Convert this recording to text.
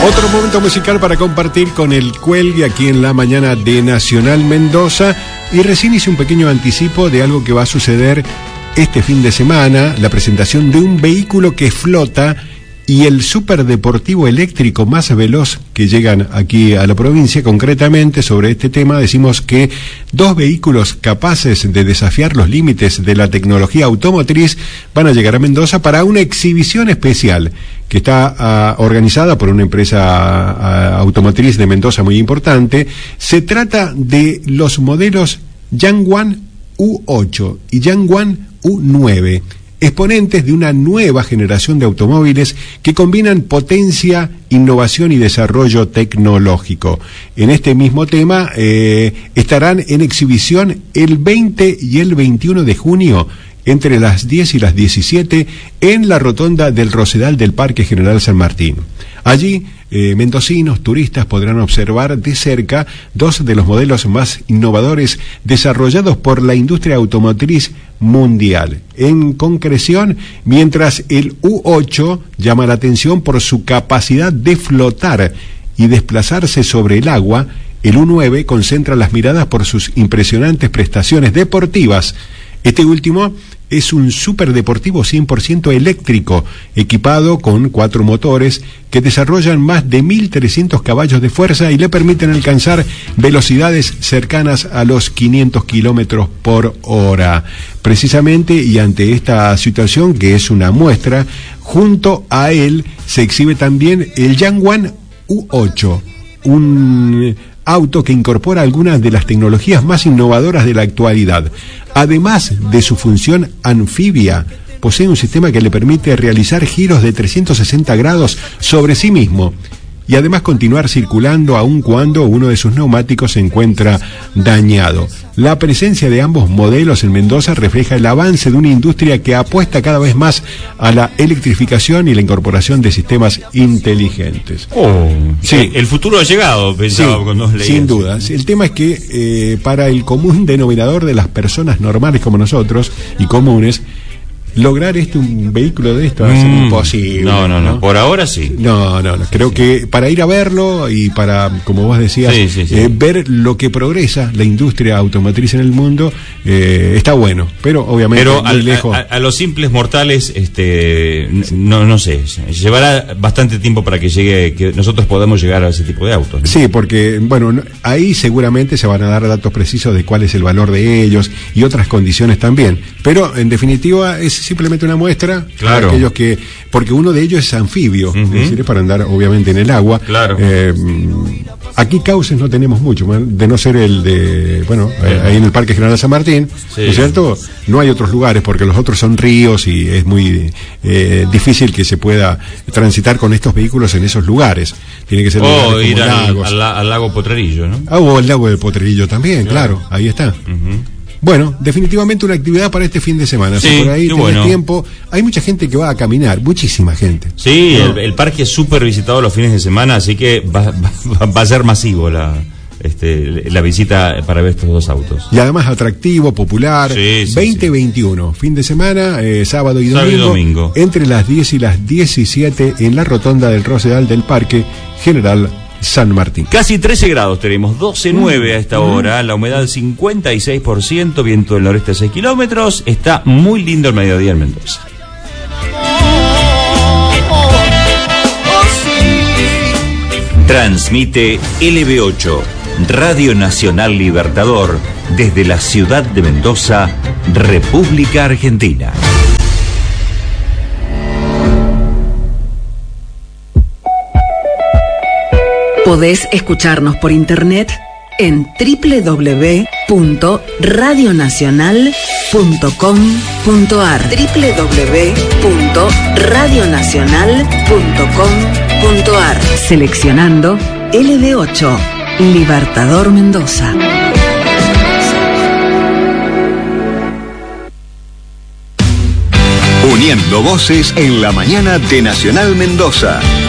Otro momento musical para compartir con el Cuelgue aquí en la mañana de Nacional Mendoza. Y recién hice un pequeño anticipo de algo que va a suceder este fin de semana, la presentación de un vehículo que flota y el superdeportivo eléctrico más veloz que llegan aquí a la provincia. Concretamente sobre este tema decimos que 2 vehículos capaces de desafiar los límites de la tecnología automotriz van a llegar a Mendoza para una exhibición especial que está organizada por una empresa automotriz de Mendoza muy importante. Se trata de los modelos Yangwang U8 y Yangwang U9, exponentes de una nueva generación de automóviles que combinan potencia, innovación y desarrollo tecnológico. En este mismo tema estarán en exhibición el 20 y el 21 de junio entre las 10 y las 17 en la rotonda del Rosedal del Parque General San Martín. Allí, mendocinos, turistas podrán observar de cerca 2 de los modelos más innovadores desarrollados por la industria automotriz mundial. En concreción, mientras el U8 llama la atención por su capacidad de flotar y desplazarse sobre el agua, el U9 concentra las miradas por sus impresionantes prestaciones deportivas. Este último es un superdeportivo 100% eléctrico, equipado con 4 motores que desarrollan más de 1.300 caballos de fuerza y le permiten alcanzar velocidades cercanas a los 500 kilómetros por hora. Precisamente, y ante esta situación, que es una muestra, junto a él se exhibe también el Yangwang U8, un auto que incorpora algunas de las tecnologías más innovadoras de la actualidad. Además de su función anfibia, posee un sistema que le permite realizar giros de 360 grados sobre sí mismo y además continuar circulando aun cuando uno de sus neumáticos se encuentra dañado. La presencia de ambos modelos en Mendoza refleja el avance de una industria que apuesta cada vez más a la electrificación y la incorporación de sistemas inteligentes. Sí, el futuro ha llegado, pensaba cuando leía. Sin duda. El tema es que para el común denominador de las personas normales como nosotros y comunes, lograr un vehículo de esto va a ser imposible. No. Por ahora sí. No. Creo que para ir a verlo y para, como vos decías, ver lo que progresa la industria automotriz en el mundo, está bueno. Pero obviamente muy lejos. A los simples mortales, no sé, llevará bastante tiempo para que nosotros podamos llegar a ese tipo de autos, ¿no? Sí, porque, ahí seguramente se van a dar datos precisos de cuál es el valor de ellos y otras condiciones también. Pero, en definitiva, es simplemente una muestra. Claro. Para aquellos porque uno de ellos es anfibio, es decir, es para andar obviamente en el agua. Claro. Aquí cauces no tenemos mucho, de no ser el de, ahí en el Parque General San Martín, ¿no es cierto? No hay otros lugares porque los otros son ríos y es muy difícil que se pueda transitar con estos vehículos en esos lugares. Tiene que ser ir al lago Potrerillo, ¿no? O al lago de Potrerillo también, claro, ahí está. Bueno, definitivamente una actividad para este fin de semana. Si por ahí tenés tiempo, hay mucha gente que va a caminar, muchísima gente. Sí, el parque es súper visitado los fines de semana, así que va a ser masivo la visita para ver estos 2 autos. Y además atractivo, popular. 20-21, fin de semana, sábado y domingo, entre las 10 y las 17 en la rotonda del Rosedal del Parque General San Martín. Casi 13 grados tenemos, 12.9 a esta hora, la humedad 56%, viento del noreste a 6 kilómetros, está muy lindo el mediodía en Mendoza. Transmite LB8, Radio Nacional Libertador, desde la ciudad de Mendoza, República Argentina. Podés escucharnos por internet en www.radionacional.com.ar www.radionacional.com.ar Seleccionando LB8, Libertador Mendoza. Uniendo voces en la mañana de Nacional Mendoza.